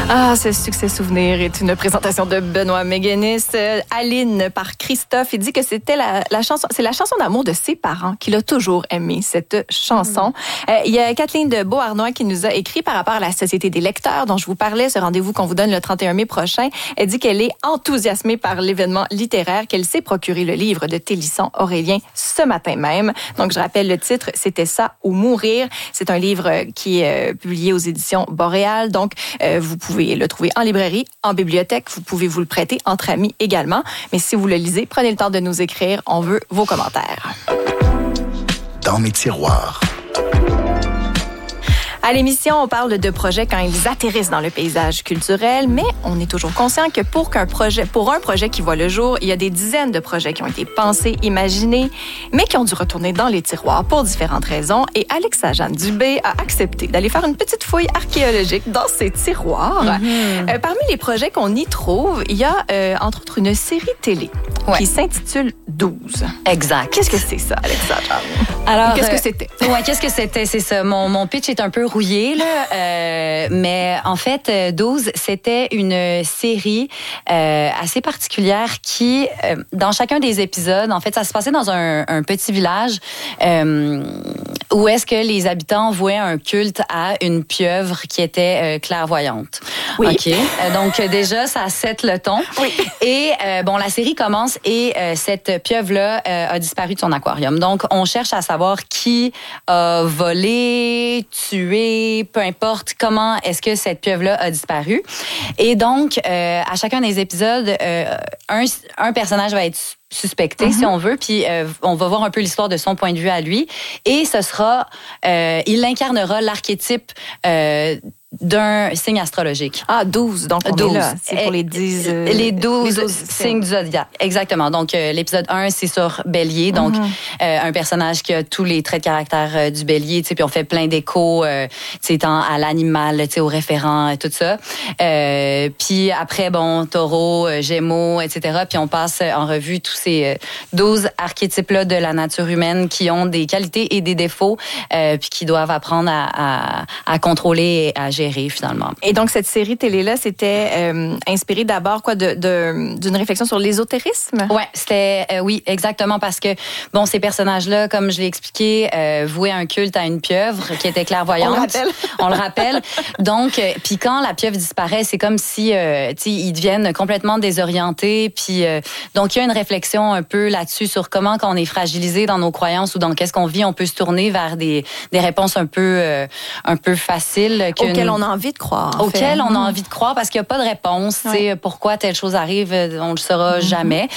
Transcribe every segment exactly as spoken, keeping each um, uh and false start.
Ah, ce succès souvenir est une présentation de Benoît Méguenis. Euh, Aline par Christophe. Il dit que c'était la, la chanson, c'est la chanson d'amour de ses parents qu'il a toujours aimé, cette chanson. Mmh. Euh, il y a Kathleen de Beauharnois qui nous a écrit par rapport à la Société des lecteurs dont je vous parlais, ce rendez-vous qu'on vous donne le trente et un mai prochain. Elle dit qu'elle est enthousiasmée par l'événement littéraire, qu'elle s'est procuré le livre de Télisson Aurélien ce matin même. Donc, je rappelle le titre, C'était ça ou mourir. C'est un livre qui est euh, publié aux éditions Boréal. Donc, euh, vous pouvez le trouver en librairie, en bibliothèque. Vous pouvez vous le prêter entre amis également. Mais si vous le lisez, prenez le temps de nous écrire. On veut vos commentaires. Dans mes tiroirs. À l'émission, on parle de projets quand ils atterrissent dans le paysage culturel, mais on est toujours conscient que pour qu'un projet, pour un projet qui voit le jour, il y a des dizaines de projets qui ont été pensés, imaginés, mais qui ont dû retourner dans les tiroirs pour différentes raisons. Et Alexa Jeanne Dubé a accepté d'aller faire une petite fouille archéologique dans ces tiroirs. Mm-hmm. Euh, parmi les projets qu'on y trouve, il y a euh, entre autres une série télé ouais. qui s'intitule douze. Exact. Qu'est-ce que c'est ça, Alexa Jeanne? Alors, qu'est-ce euh, que c'était? Ouais, qu'est-ce que c'était? C'est ça. Mon, mon pitch est un peu rouillé, là. Euh, mais en fait, douze, c'était une série euh, assez particulière qui, euh, dans chacun des épisodes, en fait, ça se passait dans un, un petit village euh, où est-ce que les habitants vouaient un culte à une pieuvre qui était euh, clairvoyante. Oui. OK. Euh, donc, déjà, ça set le ton. Oui. Et, euh, bon, la série commence et euh, cette pieuvre-là euh, a disparu de son aquarium. Donc, on cherche à savoir qui a volé, tué, peu importe comment est-ce que cette pieuvre-là a disparu. Et donc, euh, à chacun des épisodes, euh, un, un personnage va être suspecté, mm-hmm. si on veut, puis euh, on va voir un peu l'histoire de son point de vue à lui. Et ce sera, euh, il incarnera l'archétype euh, d'un signe astrologique. Ah, douze, donc on douze. Est là. C'est pour les dix... Euh, les douze signes du zodiaque. Exactement. Donc, euh, l'épisode un, c'est sur Bélier. Donc, mm-hmm. euh, un personnage qui a tous les traits de caractère euh, du Bélier, tu sais, puis on fait plein d'échos, euh, tu sais, à l'animal, tu sais, au référent, et tout ça. Euh, puis après, bon, Taureau, euh, Gémeaux, et cetera. Puis on passe en revue tous ces euh, douze archétypes-là de la nature humaine qui ont des qualités et des défauts, euh, puis qui doivent apprendre à, à, à contrôler et à gérer. Finalement. Et donc, cette série télé-là, c'était euh, inspiré d'abord quoi, de, de, d'une réflexion sur l'ésotérisme? Ouais, c'était, euh, oui, exactement, parce que, bon, ces personnages-là, comme je l'ai expliqué, euh, vouaient un culte à une pieuvre qui était clairvoyante. On le rappelle. On le rappelle. Donc, euh, puis quand la pieuvre disparaît, c'est comme si, euh, tu sais, ils deviennent complètement désorientés. Puis, euh, donc, il y a une réflexion un peu là-dessus sur comment, quand on est fragilisé dans nos croyances ou dans qu'est-ce qu'on vit, on peut se tourner vers des, des réponses un peu, euh, un peu faciles. Auxquelles on a envie de croire. Auquel on a envie de croire parce qu'il n'y a pas de réponse. Ouais. Tu sais, pourquoi telle chose arrive, on le saura mm-hmm. jamais.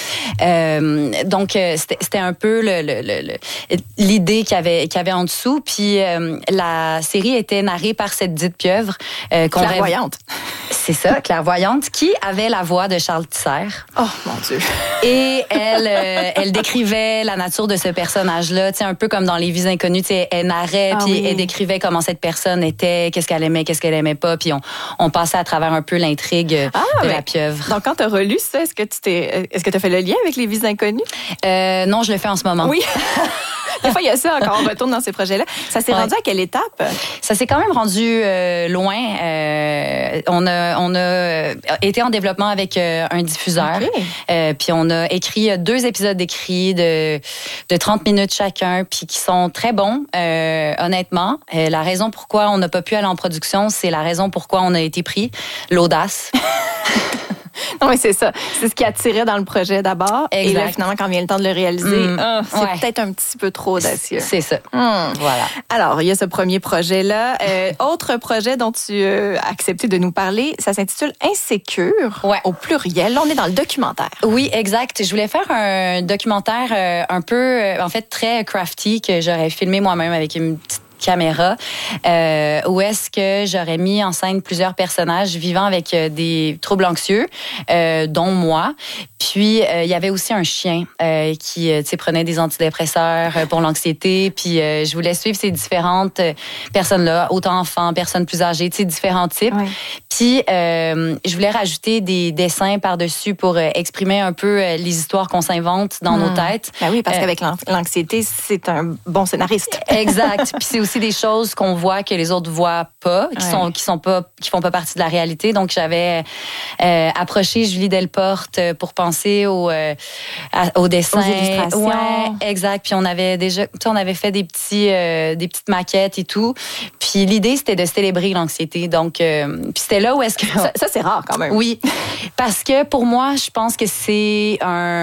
Euh, donc, c'était, c'était un peu le, le, le, l'idée qu'il y avait, qu'il y avait en dessous. Puis, euh, la série était narrée par cette dite pieuvre. Euh, qu'on clairvoyante. Rêve... C'est ça, clairvoyante, qui avait la voix de Charles Tisser. Oh, mon Dieu. Et elle, euh, elle décrivait la nature de ce personnage-là, tu sais, un peu comme dans Les Vies inconnues, tu sais, elle narrait, ah, puis oui. elle décrivait comment cette personne était, qu'est-ce qu'elle aimait, qu'est-ce qu'elle aimait pas, puis on, on passait à travers un peu l'intrigue ah, de la pieuvre. Donc, quand tu as relu ça, est-ce que tu t'es, est-ce que tu as fait le lien avec Les Vies inconnues? Euh, non, je le fais en ce moment. Oui. Des fois, il y a ça quand on retourne dans ces projets-là. Ça s'est ouais. rendu à quelle étape? Ça s'est quand même rendu euh, loin. Euh, on a, on a été en développement avec euh, un diffuseur. Okay. Euh, puis on a écrit deux épisodes d'écrit de, de trente minutes chacun, puis qui sont très bons, euh, honnêtement. Euh, la raison pourquoi on n'a pas pu aller en production, c'est la raison pourquoi on a été pris. L'audace. Non, mais c'est ça. C'est ce qui attirait dans le projet d'abord. Exact. Et là, finalement, quand vient le temps de le réaliser, mmh. oh, c'est ouais. peut-être un petit peu trop audacieux. C'est ça. Mmh. Voilà. Alors, il y a ce premier projet-là. Euh, autre projet dont tu euh, as accepté de nous parler, ça s'intitule Insécure, ouais. au pluriel. Là, on est dans le documentaire. Oui, exact. Je voulais faire un documentaire euh, un peu, euh, en fait, très crafty, que j'aurais filmé moi-même avec une petite caméra, euh, où est-ce que j'aurais mis en scène plusieurs personnages vivant avec euh, des troubles anxieux, euh, dont moi. Puis, euh, il y avait aussi un chien euh, qui euh, prenait des antidépresseurs euh, pour l'anxiété. Puis, euh, je voulais suivre ces différentes euh, personnes-là, autant enfants, personnes plus âgées, différents types. Ouais. Puis, euh, je voulais rajouter des dessins par-dessus pour euh, exprimer un peu euh, les histoires qu'on s'invente dans mmh. nos têtes. Ben oui, parce euh, qu'avec l'anxiété, c'est un bon scénariste. Exact. Puis c'est aussi des choses qu'on voit que les autres voient pas, qui ouais. sont qui sont pas qui font pas partie de la réalité. Donc j'avais euh, approché Julie Delporte pour penser au euh, à, au dessin, aux illustrations. Ouais, exact. Puis on avait déjà, tu sais, on avait fait des petits euh, des petites maquettes et tout. Puis l'idée c'était de célébrer l'anxiété. Donc euh, puis c'était là où est-ce que ça, ça c'est rare quand même. Oui, parce que pour moi, je pense que c'est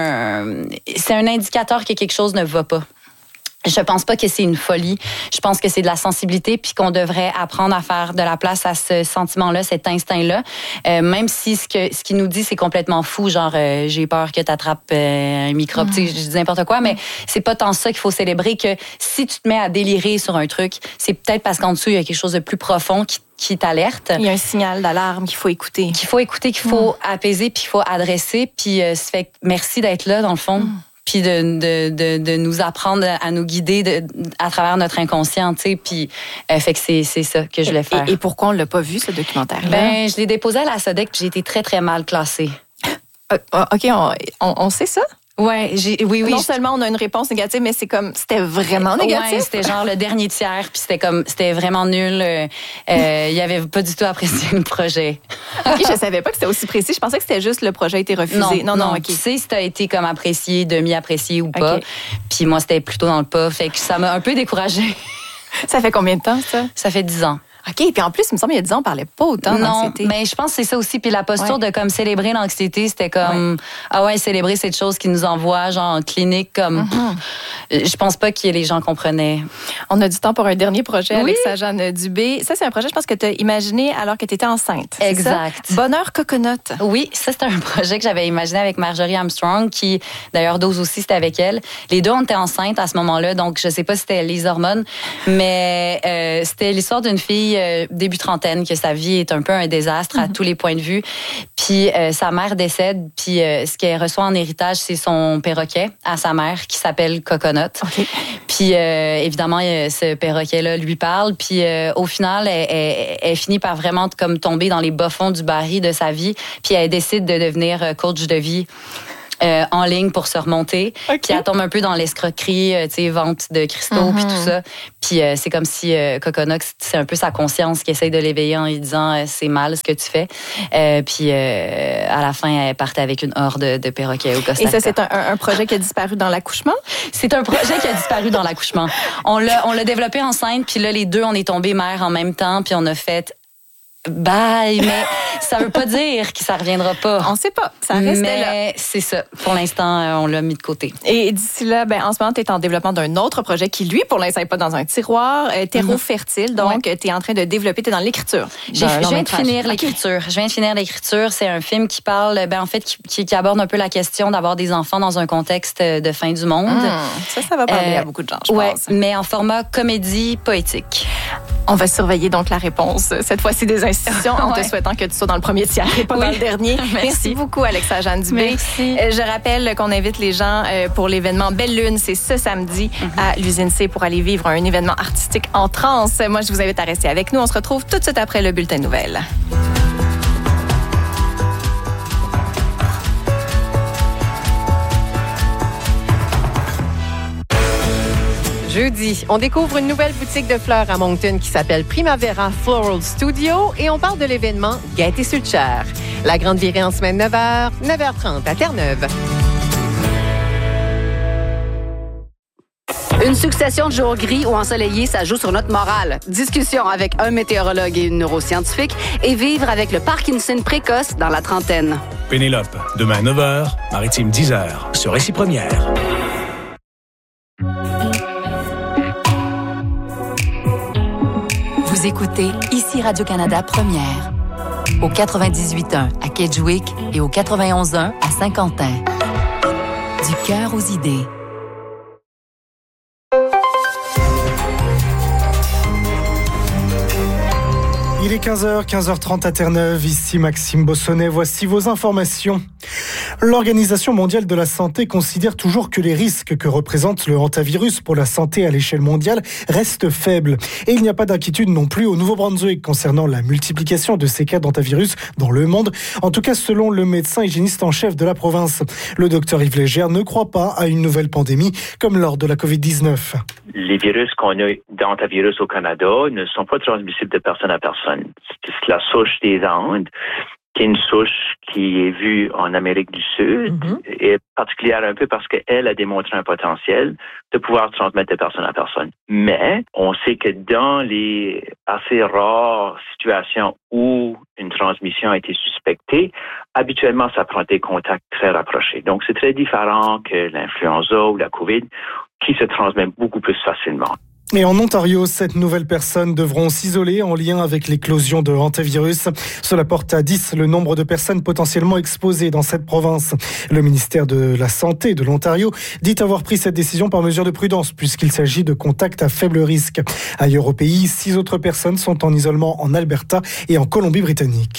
un c'est un indicateur que quelque chose ne va pas. Je pense pas que c'est une folie. Je pense que c'est de la sensibilité puis qu'on devrait apprendre à faire de la place à ce sentiment-là, cet instinct-là. Euh, même si ce que ce qu'il nous dit c'est complètement fou, genre euh, j'ai peur que tu attrapes euh, un microbe, mmh. tu sais, je dis n'importe quoi, mais c'est pas tant ça qu'il faut célébrer que si tu te mets à délirer sur un truc, c'est peut-être parce qu'en dessous il y a quelque chose de plus profond qui qui t'alerte. Il y a un signal d'alarme qu'il faut écouter. Qu'il faut écouter, qu'il faut mmh. apaiser puis qu'il faut adresser puis euh, ça fait merci d'être là dans le fond. Mmh. Puis de, de, de, de nous apprendre à nous guider de, à travers notre inconscient, tu sais. Puis, euh, fait que c'est, c'est ça que je voulais faire. Et, et pourquoi on l'a pas vu, ce documentaire-là? Ben, je l'ai déposé à la Sodec, puis j'ai été très, très mal classée. Euh, OK, on, on, on sait ça? Ouais, j'ai, oui, oui. Non seulement on a une réponse négative, mais c'est comme, c'était vraiment négatif. Ouais, c'était genre le dernier tiers, puis c'était comme, c'était vraiment nul. Euh, euh, il avait pas du tout apprécié le projet. OK, je savais pas que c'était aussi précis. Je pensais que c'était juste le projet a été refusé. Non, non, non. non OK. Tu sais, si t'as été comme apprécié, demi-apprécié ou pas. Okay. Puis moi, c'était plutôt dans le pas. Fait que ça m'a un peu découragée. Ça fait combien de temps, ça? Ça fait dix ans. OK, puis en plus, il me semble il y a dix ans, on parlait pas autant d'anxiété. Non, mais je pense que c'est ça aussi. Puis la posture ouais. de comme célébrer l'anxiété, c'était comme, ouais. ah ouais, célébrer cette chose qui nous envoie, genre en clinique, comme, mm-hmm. je pense pas que les gens comprenaient. On a du temps pour un dernier projet oui. avec Alexa-Jeanne Dubé. Ça, c'est un projet, je pense, que tu as imaginé alors que tu étais enceinte. Exact. Bonheur Coconut. Oui, ça, c'était un projet que j'avais imaginé avec Marjorie Armstrong, qui, d'ailleurs, Dose aussi, c'était avec elle. Les deux, on était enceintes à ce moment-là, donc je sais pas si c'était les hormones, mais euh, c'était l'histoire d'une fille euh, début trentaine, que sa vie est un peu un désastre mm-hmm. à tous les points de vue. Puis euh, sa mère décède, puis euh, ce qu'elle reçoit en héritage, c'est son perroquet à sa mère qui s'appelle Coconut. Okay. Puis euh, évidemment, ce perroquet-là lui parle. Puis euh, au final, elle, elle, elle finit par vraiment comme tomber dans les bas-fonds du baril de sa vie. Puis elle décide de devenir coach de vie. Euh, en ligne pour se remonter. Okay. Puis elle tombe un peu dans l'escroquerie, euh, tu sais, vente de cristaux, mm-hmm. puis tout ça. Puis euh, c'est comme si euh, Coconut, c'est un peu sa conscience qui essaye de l'éveiller en lui disant euh, c'est mal ce que tu fais. Euh, puis euh, à la fin, elle partait avec une horde de, de perroquets au Costa Rica. Et ça, c'est un, un projet qui a disparu dans l'accouchement? C'est un projet qui a disparu dans l'accouchement. On l'a, on l'a développé enceinte, puis là, les deux, on est tombés mères en même temps, puis on a fait bye, mais ça veut pas dire que ça reviendra pas. On sait pas, ça reste mais là. Mais c'est ça. Pour l'instant, on l'a mis de côté. Et d'ici là, ben, en ce moment, tu es en développement d'un autre projet qui, lui, pour l'instant, n'est pas dans un tiroir. Euh, Terreau mm-hmm. fertile, donc ouais. tu es en train de développer, tu es dans l'écriture. J'ai, je viens de finir l'écriture. Okay. Je viens de finir l'écriture. C'est un film qui parle, ben, en fait, qui, qui aborde un peu la question d'avoir des enfants dans un contexte de fin du monde. Mmh, ça, ça va parler euh, à beaucoup de gens, je ouais, pense. Mais en format comédie poétique. On va surveiller donc la réponse, cette fois-ci des institutions, en ouais. te souhaitant que tu sois dans le premier tiers et pas oui. dans le dernier. Merci. Merci beaucoup, Alexa-Jeanne Dubé. Merci. Euh, je rappelle qu'on invite les gens euh, pour l'événement Belle Lune, c'est ce samedi mm-hmm. à l'Usine C pour aller vivre un événement artistique en transe. Moi, je vous invite à rester avec nous. On se retrouve tout de suite après le bulletin de nouvelles. Jeudi, on découvre une nouvelle boutique de fleurs à Moncton qui s'appelle Primavera Floral Studio et on parle de l'événement Gaieté sur le Cher. La grande virée en semaine neuf heures, neuf heures trente à Terre-Neuve. Une succession de jours gris ou ensoleillés, ça joue sur notre morale. Discussion avec un météorologue et une neuroscientifique et vivre avec le Parkinson précoce dans la trentaine. Pénélope, demain neuf heures, Maritime dix heures, sur Récit Première. Vous écoutez ici Radio-Canada Première, au quatre-vingt-dix-huit point un à Kedgewick et au quatre-vingt-onze point un à Saint-Quentin. Du cœur aux idées. Il est quinze heures, quinze heures trente à Terre-Neuve. Ici Maxime Bossonnet. Voici vos informations. L'Organisation mondiale de la santé considère toujours que les risques que représente le hantavirus pour la santé à l'échelle mondiale restent faibles. Et il n'y a pas d'inquiétude non plus au Nouveau-Brunswick concernant la multiplication de ces cas d'hantavirus dans le monde. En tout cas, selon le médecin hygiéniste en chef de la province, le docteur Yves Légère ne croit pas à une nouvelle pandémie comme lors de la covid dix-neuf. Les virus qu'on a d'hantavirus au Canada ne sont pas transmissibles de personne à personne. C'est la souche des Andes, qui est une souche qui est vue en Amérique du Sud, mm-hmm. et particulière un peu parce qu'elle a démontré un potentiel de pouvoir transmettre de personne à personne. Mais on sait que dans les assez rares situations où une transmission a été suspectée, habituellement, ça prend des contacts très rapprochés. Donc, c'est très différent que l'influenza ou la COVID, qui se transmet beaucoup plus facilement. Et en Ontario, sept nouvelles personnes devront s'isoler en lien avec l'éclosion de hantavirus. Cela porte à dix le nombre de personnes potentiellement exposées dans cette province. Le ministère de la Santé de l'Ontario dit avoir pris cette décision par mesure de prudence puisqu'il s'agit de contacts à faible risque. Ailleurs au pays, six autres personnes sont en isolement en Alberta et en Colombie-Britannique.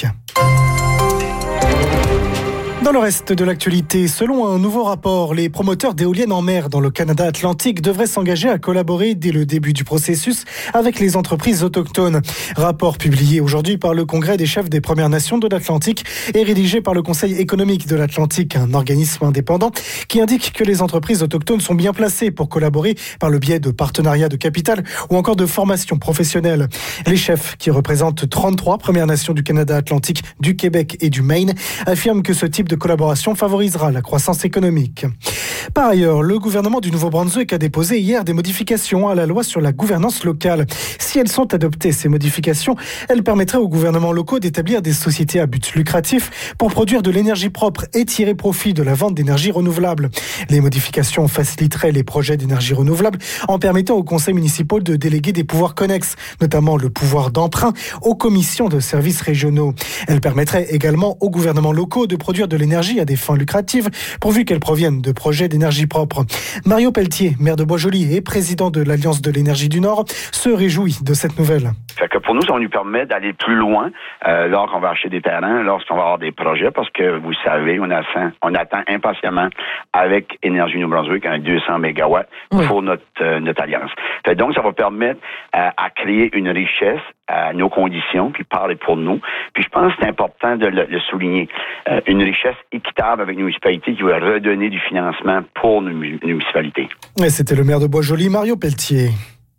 Dans le reste de l'actualité, selon un nouveau rapport, les promoteurs d'éoliennes en mer dans le Canada Atlantique devraient s'engager à collaborer dès le début du processus avec les entreprises autochtones. Rapport publié aujourd'hui par le Congrès des chefs des Premières Nations de l'Atlantique et rédigé par le Conseil économique de l'Atlantique, un organisme indépendant qui indique que les entreprises autochtones sont bien placées pour collaborer par le biais de partenariats de capital ou encore de formation professionnelle. Les chefs, qui représentent trente-trois Premières Nations du Canada Atlantique, du Québec et du Maine, affirment que ce type de collaboration favorisera la croissance économique. Par ailleurs, le gouvernement du Nouveau-Brunswick a déposé hier des modifications à la loi sur la gouvernance locale. Si elles sont adoptées, ces modifications, elles permettraient aux gouvernements locaux d'établir des sociétés à but lucratif pour produire de l'énergie propre et tirer profit de la vente d'énergie renouvelable. Les modifications faciliteraient les projets d'énergie renouvelable en permettant aux conseils municipaux de déléguer des pouvoirs connexes, notamment le pouvoir d'emprunt aux commissions de services régionaux. Elles permettraient également aux gouvernements locaux de produire de l'énergie à des fins lucratives, pourvu qu'elles proviennent de projets d'énergie propre. Mario Pelletier, maire de Bois-Joli et président de l'Alliance de l'énergie du Nord, se réjouit de cette nouvelle. Fait que pour nous, ça va nous permettre d'aller plus loin euh, lorsqu'on va acheter des terrains, lorsqu'on va avoir des projets, parce que vous savez, on attend, on attend impatiemment avec Énergie Nouveau-Brunswick un deux cents mégawatts oui. pour notre, euh, notre alliance. Fait donc, ça va permettre euh, à créer une richesse à nos conditions, puis parler pour nous. Puis je pense que c'est important de le, le souligner. Euh, une richesse équitable avec nos municipalités qui va redonner du financement pour nos, nos municipalités. Et c'était le maire de Bois-Joli, Mario Pelletier.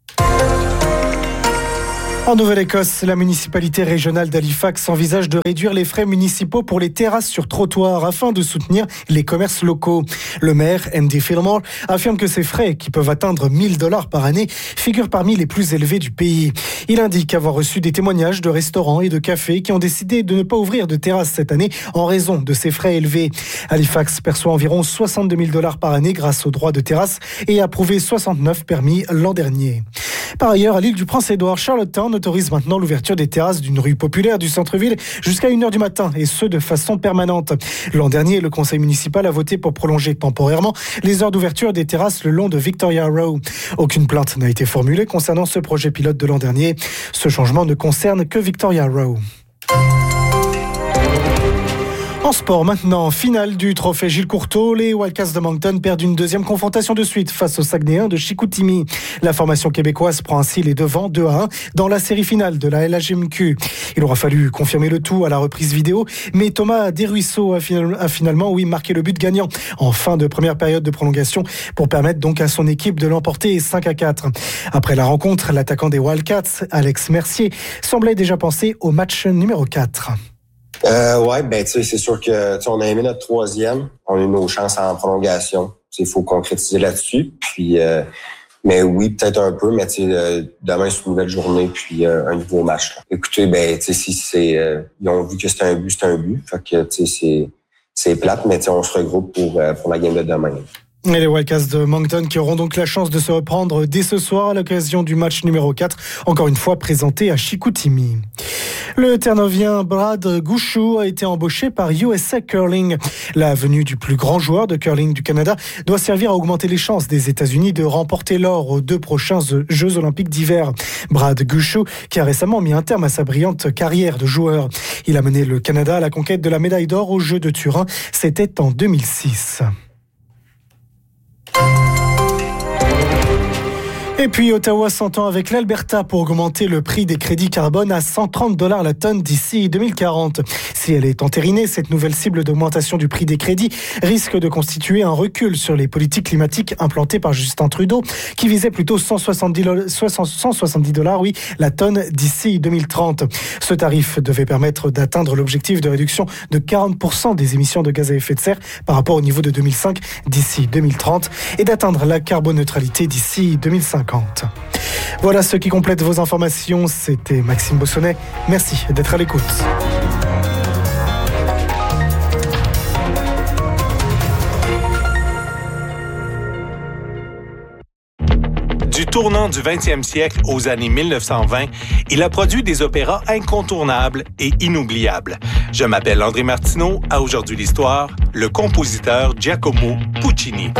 En Nouvelle-Écosse, la municipalité régionale d'Halifax envisage de réduire les frais municipaux pour les terrasses sur trottoir afin de soutenir les commerces locaux. Le maire, Andy Fillmore, affirme que ces frais, qui peuvent atteindre mille dollars par année, figurent parmi les plus élevés du pays. Il indique avoir reçu des témoignages de restaurants et de cafés qui ont décidé de ne pas ouvrir de terrasses cette année en raison de ces frais élevés. Halifax perçoit environ soixante-deux mille dollars par année grâce aux droits de terrasse et a approuvé soixante-neuf permis l'an dernier. Par ailleurs, à l'île du Prince-Édouard, Charlottetown autorise maintenant l'ouverture des terrasses d'une rue populaire du centre-ville jusqu'à une heure du matin, et ce de façon permanente. L'an dernier, le conseil municipal a voté pour prolonger temporairement les heures d'ouverture des terrasses le long de Victoria Row. Aucune plainte n'a été formulée concernant ce projet pilote de l'an dernier. Ce changement ne concerne que Victoria Row. En sport maintenant, finale du trophée Gilles Courteau, les Wildcats de Moncton perdent une deuxième confrontation de suite face aux Saguenayens de Chicoutimi. La formation québécoise prend ainsi les devants deux à un dans la série finale de la L H M Q. Il aura fallu confirmer le tout à la reprise vidéo, mais Thomas Desruisseaux a, final, a finalement oui, marqué le but gagnant en fin de première période de prolongation pour permettre donc à son équipe de l'emporter cinq à quatre. Après la rencontre, l'attaquant des Wildcats, Alex Mercier, semblait déjà penser au match numéro quatre. Euh, ouais, ben tu sais, c'est sûr que on a aimé notre troisième, on a eu nos chances en prolongation. Il faut concrétiser là-dessus. Puis, euh, mais oui, peut-être un peu, mais tu sais, euh, demain c'est une nouvelle journée, puis euh, un nouveau match. Là. Écoutez, ben tu sais, si c'est, euh, ils ont vu que c'était un but, c'est un but. Fait que tu sais, c'est c'est plate, mais tu sais, on se regroupe pour euh, pour la game de demain. Et les Wildcats de Moncton qui auront donc la chance de se reprendre dès ce soir à l'occasion du match numéro quatre, encore une fois présenté à Chicoutimi. Le Terre-Neuvien Brad Gushue a été embauché par U S A Curling. La venue du plus grand joueur de curling du Canada doit servir à augmenter les chances des États-Unis de remporter l'or aux deux prochains Jeux olympiques d'hiver. Brad Gushue, qui a récemment mis un terme à sa brillante carrière de joueur. Il a mené le Canada à la conquête de la médaille d'or aux Jeux de Turin. C'était en deux mille six. Et puis Ottawa s'entend avec l'Alberta pour augmenter le prix des crédits carbone à cent trente dollars la tonne d'ici deux mille quarante. Si elle est entérinée, cette nouvelle cible d'augmentation du prix des crédits risque de constituer un recul sur les politiques climatiques implantées par Justin Trudeau, qui visait plutôt cent soixante-dix dollars oui, la tonne d'ici deux mille trente. Ce tarif devait permettre d'atteindre l'objectif de réduction de quarante pour cent des émissions de gaz à effet de serre par rapport au niveau de deux mille cinq d'ici deux mille trente et d'atteindre la carboneutralité d'ici deux mille cinquante. Voilà ce qui complète vos informations. C'était Maxime Bossonnet. Merci d'être à l'écoute. Du tournant du vingtième siècle aux années mille neuf cent vingt, il a produit des opéras incontournables et inoubliables. Je m'appelle André Martineau. À Aujourd'hui l'Histoire, le compositeur Giacomo Puccini.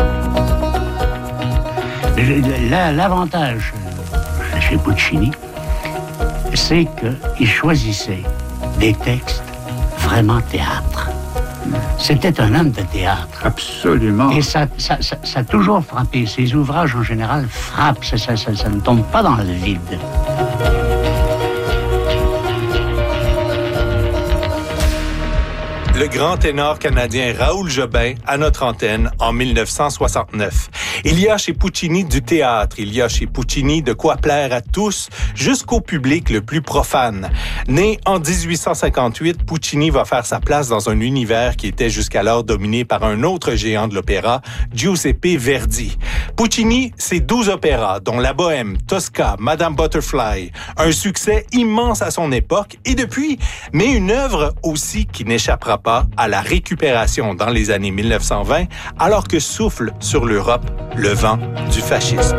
L'avantage chez Puccini, c'est qu'il choisissait des textes vraiment théâtre. C'était un homme de théâtre. Absolument. Et ça, ça, ça, ça a toujours frappé. Ses ouvrages, en général, frappent. Ça, ça, ça, ça ne tombe pas dans le vide. Le grand ténor canadien Raoul Jobin à notre antenne en mille neuf cent soixante-neuf. Il y a chez Puccini du théâtre, il y a chez Puccini de quoi plaire à tous, jusqu'au public le plus profane. Né en dix-huit cent cinquante-huit, Puccini va faire sa place dans un univers qui était jusqu'alors dominé par un autre géant de l'opéra, Giuseppe Verdi. Puccini, c'est douze opéras, dont La Bohème, Tosca, Madame Butterfly, un succès immense à son époque et depuis, mais une œuvre aussi qui n'échappera pas à la récupération dans les années mille neuf cent vingt, alors que souffle sur l'Europe le vent du fascisme.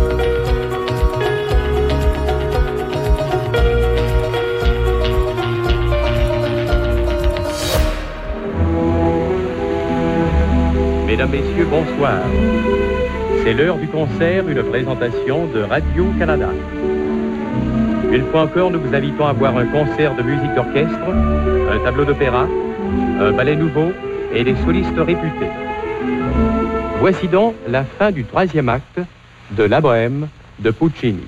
Mesdames, Messieurs, bonsoir. C'est l'heure du concert, une présentation de Radio-Canada. Une fois encore, nous vous invitons à voir un concert de musique d'orchestre, un tableau d'opéra, un ballet nouveau et des solistes réputés. Voici donc la fin du troisième acte de La Bohème de Puccini.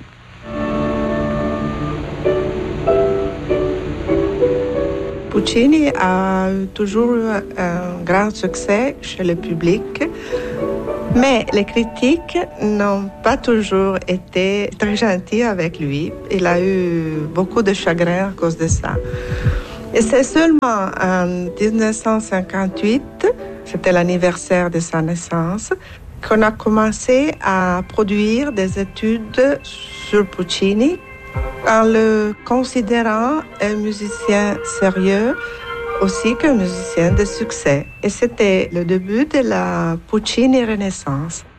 Puccini a eu toujours un grand succès chez le public, mais les critiques n'ont pas toujours été très gentilles avec lui. Il a eu beaucoup de chagrin à cause de ça. Et c'est seulement en dix-neuf cent cinquante-huit, c'était l'anniversaire de sa naissance, qu'on a commencé à produire des études sur Puccini en le considérant un musicien sérieux aussi qu'un musicien de succès. Et c'était le début de la Puccini Renaissance.